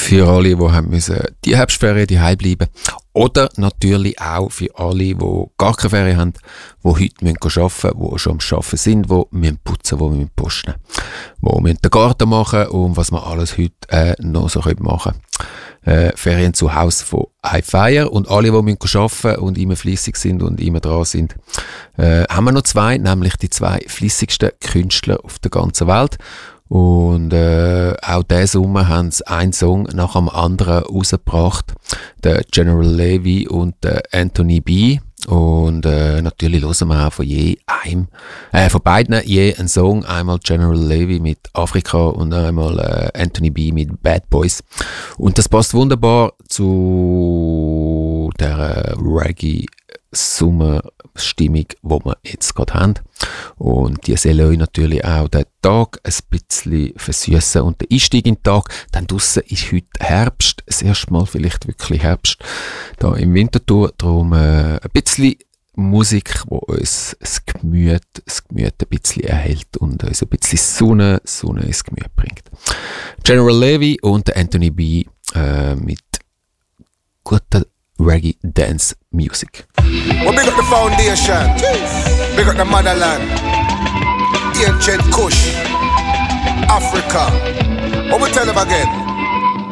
Für alle, die haben müssen die Herbstferien daheim bleiben. Oder natürlich auch für alle, die gar keine Ferien haben, die heute arbeiten müssen, die schon am Arbeiten sind, die putzen müssen, die posten müssen, die den Garten machen und was wir alles heute noch so machen können. Ferien zu Hause von iFire und alle, die arbeiten müssen und immer fleissig sind und immer dran sind, haben wir noch zwei, nämlich die zwei fleissigsten Künstler auf der ganzen Welt. Und auch diesen Sommer haben sie einen Song nach dem anderen rausgebracht. Der General Levy und der Anthony B. Und natürlich hören wir auch von beiden je einen Song. Einmal General Levy mit Afrika und einmal Anthony B. mit Bad Boys. Und das passt wunderbar zu der Reggae-Sommerstimmung, die wir jetzt gerade haben. Und die soll euch natürlich auch den Tag ein bisschen versüssen. Und der Einstieg in den Tag, dann draussen ist heute Herbst, das erste Mal vielleicht wirklich Herbst, da im Winterthur. Darum ein bisschen Musik, die uns das Gemüt ein bisschen erhält und uns ein bisschen Sonne ins Gemüt bringt. General Levy und Anthony B. Mit guter Reggae Dance Music. Well, big up the foundation. Big up the motherland. Ancient Kush. Africa. What we tell them again?